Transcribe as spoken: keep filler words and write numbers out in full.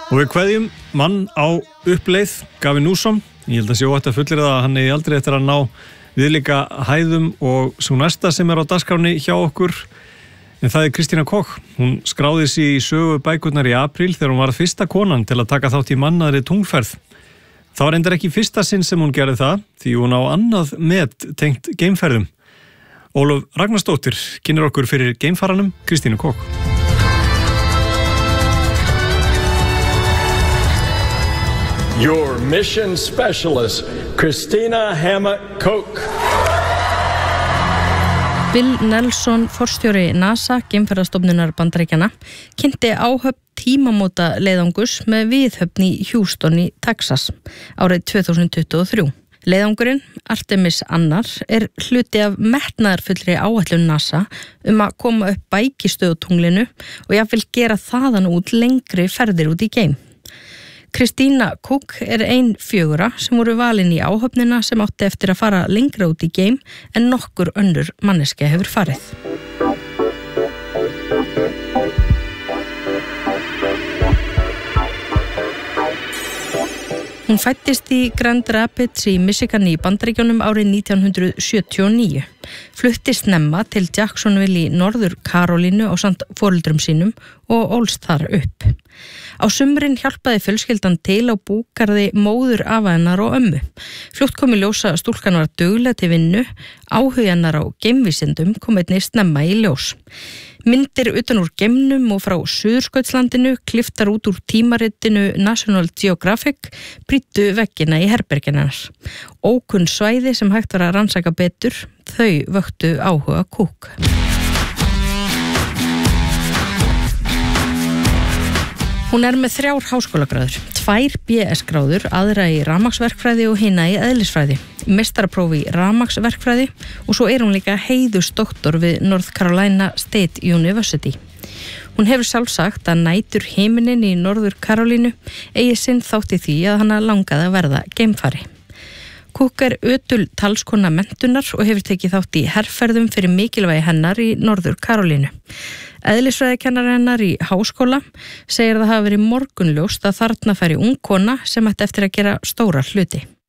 Og við kveðjum mann á uppleið, Gavin Newsom. Ég held að sé óhætt að fullyrða að hann er aldrei eftir að ná viðlíka hæðum og svo næsta sem er á dagskráni hjá okkur. En það er Kristína Koch. Hún skráði sig í sögu bækurnar í apríl þegar hún var fyrsta konan til að taka þátt í mannaðri tungferð. Það var reyndar ekki fyrsta sinn sem hún gerði það, því hún á annað met tengt geimferðum. Ólöf Ragnarsdóttir kynnir okkur fyrir geimfaranum Kristínu Koch. Your mission specialist, Christina Hammock-Koch. Bill Nelson, forstjóri NASA, geimferðastofnunar Bandaríkjanna, kynnti áhöfn tímamóta leiðangus með viðhöfn í Houston í Texas árið tvö þúsund tuttugu og þrjú. Leiðangurinn, Artemis annar, er hluti af metnaðarfullri áætlun NASA um að koma upp bækistöðutunglinu og jafnvel gera þaðan út lengri ferðir út í geim. Kristína Koch er ein fjögurra sem voru valin í áhöfnina sem átti eftir að fara lengra út í geim en nokkur önnur manneskja hefur farið. Hún fæddist í Grand Rapids í Michigan í Bandaríkjunum árið nítján hundruð sjötíu og níu. Flutti snemma til Jacksonville í Norður Karólínu ásamt foreldrum sínum og ólst þar upp. Á sumrin hjálpaði fjölskyldan til á búgarði móður afa hennar og ömmu. Fljótt kom í ljós að stúlkan var dugleg til vinnu, áhugi hennar á geimvísindum kom einnig snemma í ljós. Myndir utan úr geimnum og frá Suðurskautslandinu, kliftar út úr tímaritinu National Geographic, prýddu veggina í herberginnar. Ókunn svæði sem hægt var að rannsaka betur, þau vöktu áhuga Koch. Hún er með þrjár háskólagráður, tvær B S-gráður, aðra í rafmagnsverkfræði og hina í eðlisfræði, meistaraprófi í rafmagnsverkfræði og svo er hún líka heiðursdoktor við North Carolina State University. Hún hefur sjálfsagt að nætur himinin í Norður Karólínu eigi sinn þátt í því að hana langaði að verða geimfari. Koch er ötul talskona menntunar og hefur tekið þátt í herferðum fyrir mikilvægi hennar í Norður Karólínu. Eðlisfræðikennar hennar í háskóla segir það hafa verið morgunljóst að þarna færi ung kona sem ætti eftir að gera stóra hluti.